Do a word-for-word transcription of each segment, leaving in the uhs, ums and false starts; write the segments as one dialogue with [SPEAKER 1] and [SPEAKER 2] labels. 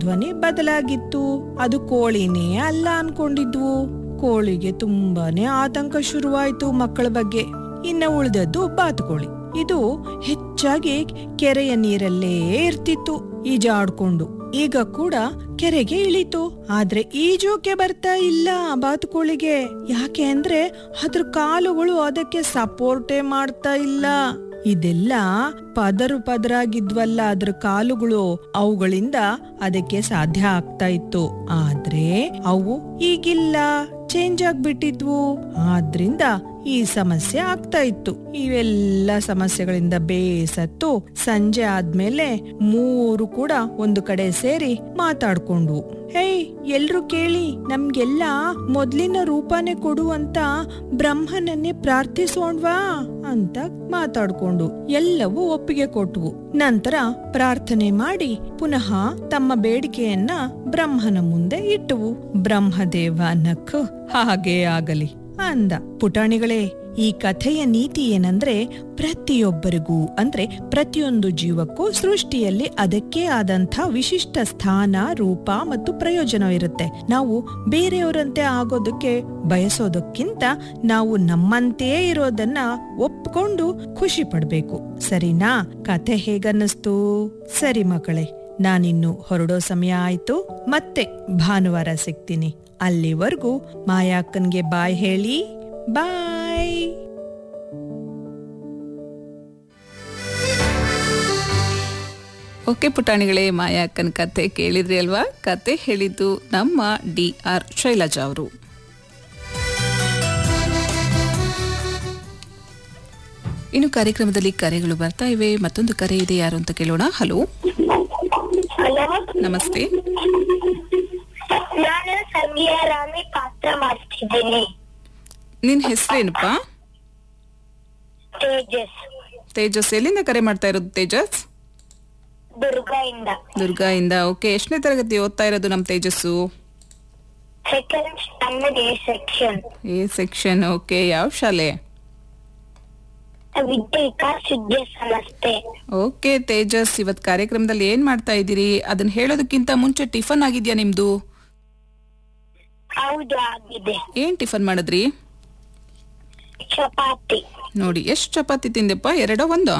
[SPEAKER 1] ಧ್ವನಿ ಬದಲಾಗಿತ್ತು. ಅದು ಕೋಳಿನೇ ಅಲ್ಲ ಅನ್ಕೊಂಡಿದ್ವು. ಕೋಳಿಗೆ ತುಂಬಾನೇ ಆತಂಕ ಶುರುವಾಯ್ತು ಮಕ್ಕಳ ಬಗ್ಗೆ. ಇನ್ನ ಉಳಿದದ್ದು ಬಾತುಕೋಳಿ. ಇದು ಹೆಚ್ಚಾಗಿ ಕೆರೆಯ ನೀರಲ್ಲೇ ಇರ್ತಿತ್ತು ಈಜಾಡ್ಕೊಂಡು. ಈಗ ಕೂಡ ಕೆರೆಗೆ ಇಳಿತು. ಆದ್ರೆ ಈಜೋಕೆ ಬರ್ತಾ ಇಲ್ಲ ಬಾತುಕೋಳಿಗೆ. ಯಾಕೆ ಅಂದ್ರೆ ಅದ್ರ ಕಾಲುಗಳು ಅದಕ್ಕೆ ಸಪೋರ್ಟೇ ಮಾಡ್ತಾ ಇಲ್ಲ. ಇದೆಲ್ಲ ಪದರು ಪದರಾಗಿದ್ವಲ್ಲ ಅದ್ರ ಕಾಲುಗಳು, ಅವುಗಳಿಂದ ಅದಕ್ಕೆ ಸಾಧ್ಯ ಆಗ್ತಾ ಇತ್ತು. ಆದ್ರೆ ಅವು ಈಗಿಲ್ಲ, ಚೇಂಜ್ ಆಗ್ಬಿಟ್ಟಿದ್ವು. ಆದ್ರಿಂದ ಈ ಸಮಸ್ಯೆ ಆಗ್ತಾ ಇತ್ತು. ಇವೆಲ್ಲ ಸಮಸ್ಯೆಗಳಿಂದ ಬೇಸತ್ತು ಸಂಜೆ ಆದ್ಮೇಲೆ ಮೂರು ಕೂಡ ಒಂದು ಕಡೆ ಸೇರಿ ಮಾತಾಡ್ಕೊಂಡ್ವು. ಹೇಯ್, ಎಲ್ರು ಕೇಳಿ, ನಮ್ಗೆಲ್ಲ ಮೊದ್ಲಿನ ರೂಪನೇ ಕೊಡು ಅಂತ ಬ್ರಹ್ಮನನ್ನೇ ಪ್ರಾರ್ಥಿಸೋಣ್ವಾ ಅಂತ ಮಾತಾಡ್ಕೊಂಡು ಎಲ್ಲವೂ ಒಪ್ಪಿಗೆ ಕೊಟ್ವು. ನಂತರ ಪ್ರಾರ್ಥನೆ ಮಾಡಿ ಪುನಃ ತಮ್ಮ ಬೇಡಿಕೆಯನ್ನ ಬ್ರಹ್ಮನ ಮುಂದೆ ಇಟ್ಟವು. ಬ್ರಹ್ಮದೇವ ನಕ್ಕು ಹಾಗೇ ಆಗಲಿ ಅಂದ. ಪುಟಾಣಿಗಳೇ, ಈ ಕಥೆಯ ನೀತಿ ಏನಂದ್ರೆ, ಪ್ರತಿಯೊಬ್ಬರಿಗೂ ಅಂದ್ರೆ ಪ್ರತಿಯೊಂದು ಜೀವಕ್ಕೂ ಸೃಷ್ಟಿಯಲ್ಲಿ ಅದಕ್ಕೆ ಆದಂಥ ವಿಶಿಷ್ಟ ಸ್ಥಾನ, ರೂಪ ಮತ್ತು ಪ್ರಯೋಜನವಿರುತ್ತೆ. ನಾವು ಬೇರೆಯವರಂತೆ ಆಗೋದಕ್ಕೆ ಬಯಸೋದಕ್ಕಿಂತ ನಾವು ನಮ್ಮಂತೆಯೇ ಇರೋದನ್ನ ಒಪ್ಕೊಂಡು ಖುಷಿ ಪಡ್ಬೇಕು. ಸರಿನಾ? ಕಥೆ ಹೇಗನ್ನಿಸ್ತು? ಸರಿ ಮಕ್ಕಳೇ, ನಾನಿನ್ನು ಹೊರಡೋ ಸಮಯ ಆಯ್ತು. ಮತ್ತೆ ಭಾನುವಾರ ಸಿಗ್ತೀನಿ. ಅಲ್ಲಿವರೆಗೂ ಮಾಯಾಕ್ಕನ್ಗೆ ಬಾಯ್ ಹೇಳಿ. ಬಾಯ್.
[SPEAKER 2] ಓಕೆ ಪುಟಾಣಿಗಳೇ, ಮಾಯಾಕ್ಕನ್ ಕತೆ ಕೇಳಿದ್ರಿ ಅಲ್ವಾ? ಕತೆ ಹೇಳಿದ್ದು ನಮ್ಮ ಡಿ ಆರ್ ಶೈಲಜಾ ಅವರು. ಇನ್ನು ಕಾರ್ಯಕ್ರಮದಲ್ಲಿ ಕರೆಗಳು ಬರ್ತಾ ಇವೆ. ಮತ್ತೊಂದು ಕರೆ ಇದೆ, ಯಾರು ಅಂತ ಕೇಳೋಣ. ಹಲೋ, ನಮಸ್ತೆ.
[SPEAKER 3] ನಾನು ಸಂಧ್ಯಾ ರಾಮಿ ಪಾತ್ರ ಮಾಡ್ತಿದ್ದೀನಿ.
[SPEAKER 2] ನಿನ್ ಹೆಸರೇನಪ್ಪ?
[SPEAKER 3] ತೇಜಸ್.
[SPEAKER 2] ತೇಜಸ್, ಎಲ್ಲಿಂದ ಕರೆ ಮಾಡ್ತಾ ಇರೋದು ತೇಜಸ್?
[SPEAKER 3] ದುರ್ಗಾಯಿಂದ.
[SPEAKER 2] ದುರ್ಗಾಯಿಂದ. ಓಕೆ, ಎಷ್ಟನೇ ತರಗತಿ ಓದ್ತಾ ಇರೋದು ನಮ್ ತೇಜಸ್ಸು?
[SPEAKER 3] Second standard A section.
[SPEAKER 2] A section. Okay, ಯಾವ ಶಾಲೆ?
[SPEAKER 3] ವಿದ್ಯಾ ವಿಕಾಸ್ ವಿದ್ಯಾ ಸಂಸ್ಥೆ.
[SPEAKER 2] ಓಕೆ ತೇಜಸ್, ಇವತ್ ಕಾರ್ಯಕ್ರಮದಲ್ಲಿ ಏನ್ ಮಾಡ್ತಾ ಇದ್ದೀರಿ? ಅದನ್ನ ಹೇಳೋದಕ್ಕಿಂತ ಮುಂಚೆ ಟಿಫನ್ ಆಗಿದ್ಯಾ ನಿಮ್ದು?
[SPEAKER 3] ಹೌದು, ಆಗಿದೆ.
[SPEAKER 2] ಏನ್ ಟಿಫನ್ ಮಾಡಿದ್ರಿ?
[SPEAKER 3] ಚಪಾತಿ.
[SPEAKER 2] ನೋಡಿ, ಎಷ್ಟು ಚಪಾತಿ ತಿಂದೆಪ್ಪ? ಎರಡೋ ಒಂದೋ?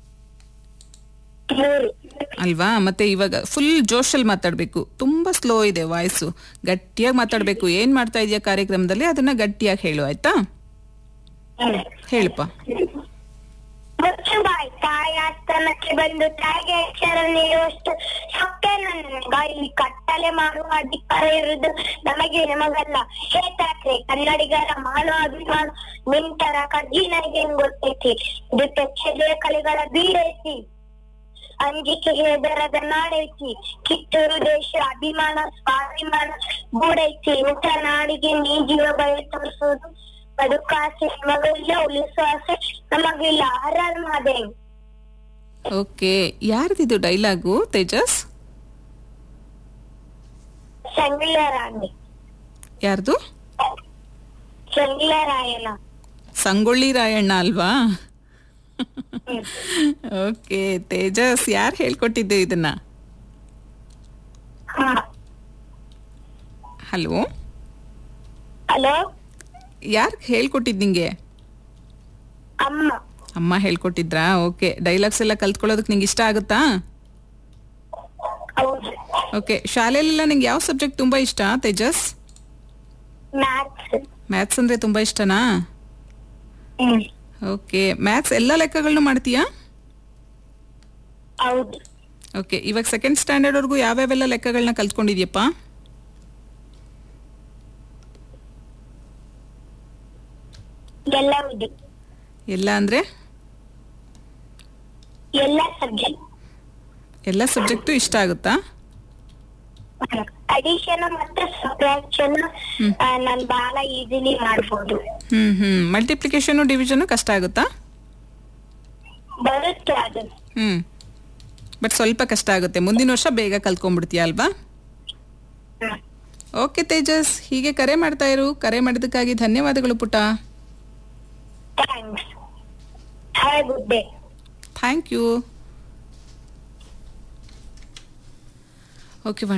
[SPEAKER 3] ಮೂರು.
[SPEAKER 2] ಅಲ್ವಾ? ಮತ್ತೆ ಇವಾಗ ಫುಲ್ ಜೋಶಲ್ಲಿ ಮಾತಾಡ್ಬೇಕು. ತುಂಬಾ ಸ್ಲೋ ಇದೆ ವಾಯ್ಸು. ಗಟ್ಟಿಯಾಗಿ ಮಾತಾಡ್ಬೇಕು. ಏನ್ ಮಾಡ್ತಾ ಇದೀಯಾ ಕಾರ್ಯಕ್ರಮದಲ್ಲಿ ಅದನ್ನ ಗಟ್ಟಿಯಾಗಿ ಹೇಳು, ಆಯ್ತಾ? ಹೇಳಪ್ಪ.
[SPEAKER 3] ಮುಚ್ಚುಬಾಯಿ, ತಾಯಿ ಆಸ್ಥಾನಕ್ಕೆ ಬಂದು ತಾಯಿಗೆ ಅಕ್ಷರ ನೀಡುವಷ್ಟು ಸೊಕ್ಕೆ ನನಗ. ಇಲ್ಲಿ ಕಟ್ಟಲೆ ಮಾಡುವ ಅಧಿಕಾರ ಇರುವುದು ನಮಗೆ ನಿಮಗಲ್ಲ. ಹೇತಾಕ್ರೆ ಕನ್ನಡಿಗರ ಮಾನವ ಅಭಿಮಾನ ನಿಮ್ ತರ ಕಜ್ಜಿ ನನಗೆ ಗೊತ್ತೈತಿ. ಇದು ಕೆಚ್ಚದೆ ಕಲೆಗಳ ಬೀಡೈತಿ, ಅಂಜಿಕೆ ಹೆದರದ ನಾಡೈತಿ. ಕಿತ್ತೂರು ದೇಶ ಅಭಿಮಾನ ಸ್ವಾಭಿಮಾನ ಗೂಡೈತಿ. ಊಟ ನಾಡಿಗೆ ನೀ ಜೀವ ಬಯ ತೋರಿಸೋದು ಬದುಕಾಸೆ ನಮಗಿಲ್ಲ, ಉಳಿಸುವ ಆಸೆ ನಮಗಿಲ್ಲ. Horror Madev.
[SPEAKER 2] Okay, ಯಾರ್ದಿದು dialogue Tejas?
[SPEAKER 3] ಸಂಗಿಲರಾಣಿ.
[SPEAKER 2] ಯಾರ್ದು?
[SPEAKER 3] ಸಂಗಿಲರಾಯಣ.
[SPEAKER 2] ಸಂಗೊಳ್ಳಿ ರಾಯಣ್ಣ ಅಲ್ವಾ? ಓಕೆ ತೇಜಸ್, ಯಾರು ಹೇಳ್ಕೊಟ್ಟಿದ್ದು ಇದನ್ನ? ಹಲೋ
[SPEAKER 3] ಹಲೋ,
[SPEAKER 2] ಯಾರು ಹೇಳ್ಕೊಟ್ಟಿದ್ ನಿಂಗೆ?
[SPEAKER 3] ಅಮ್ಮ.
[SPEAKER 2] ಅಮ್ಮ ಹೇಳ್ಕೊಟ್ಟಿದ್ರಾ? ಓಕೆ, ಡೈಲಾಗ್ಸ್ ಎಲ್ಲ ಕಲ್ತ್ಕೊಳ್ಳೋದಕ್ಕೆ ನಿಂಗೆ ಇಷ್ಟ ಆಗುತ್ತಾ?
[SPEAKER 3] ಹೌದು.
[SPEAKER 2] ಓಕೆ, ಶಾಲೆಯಲ್ಲೆಲ್ಲ ನಿಂಗೆ ಯಾವ ಸಬ್ಜೆಕ್ಟ್ ತುಂಬಾ ಇಷ್ಟ ತೇಜಸ್?
[SPEAKER 3] ಮ್ಯಾಥ್ಸ್.
[SPEAKER 2] ಮ್ಯಾಥ್ಸ್ ಅಂದ್ರೆ ತುಂಬಾ ಇಷ್ಟನಾ?
[SPEAKER 3] ಹ್ಮ್.
[SPEAKER 2] ಓಕೆ, ಮ್ಯಾಥ್ಸ್ ಎಲ್ಲ ಲೆಕ್ಕಗಳನ್ನು ಮಾಡ್ತೀಯಾ?
[SPEAKER 3] ಹೌದು.
[SPEAKER 2] ಓಕೆ, ಇವಾಗ ಸೆಕೆಂಡ್ ಸ್ಟ್ಯಾಂಡರ್ಡ್ ವರ್ಗೂ ಯಾವ್ಯಾವೆಲ್ಲ ಲೆಕ್ಕಗಳನ್ನ ಕಲ್ತ್ಕೊಂಡಿದ್ಯಪ್ಪ?
[SPEAKER 3] ಎಲ್ಲ ಇದೆ.
[SPEAKER 2] ಎಲ್ಲ ಅಂದ್ರೆ?
[SPEAKER 3] ಎಲ್ಲ ಸಬ್ಜೆಕ್ಟ್.
[SPEAKER 2] ಎಲ್ಲ ಸಬ್ಜೆಕ್ಟು ಇಷ್ಟ ಆಗುತ್ತಾ?
[SPEAKER 3] ಅಡಿಷನ್ ಮತ್ತೆ ಸಬ್ಟ್ರಾಕ್ಷನ್ ನಾನು ಬಹಳ ಈಸಿಲಿ ಮಾಡ್ಬೋದು.
[SPEAKER 2] ಹ್ಮ್ ಹ್ಮ್ ಮಲ್ಟಿಪ್ಲಿಕೇಶನ್ ಡಿವಿಷನ್ ಕಷ್ಟ ಆಗುತ್ತಾ?
[SPEAKER 3] ಬರುತ್ತೆ ಅದು.
[SPEAKER 2] ಹ್ಮ್ ಬಟ್ ಸ್ವಲ್ಪ ಕಷ್ಟ ಆಗುತ್ತೆ. ಮುಂದಿನ ವರ್ಷ ಬೇಗ ಕಲ್ತ್ಕೊಂಡ್ಬಿಡ್ತೀಯ ಅಲ್ವಾ? ಓಕೆ ತೇಜಸ್, ಹೀಗೆ ಕರೆ ಮಾಡ್ತಾ ಇರು. ಕರೆ ಮಾಡಿದಕ್ಕಾಗಿ ಧನ್ಯವಾದಗಳು ಪುಟ.
[SPEAKER 3] Thanks. Have A good day.
[SPEAKER 2] Thank you. Okay.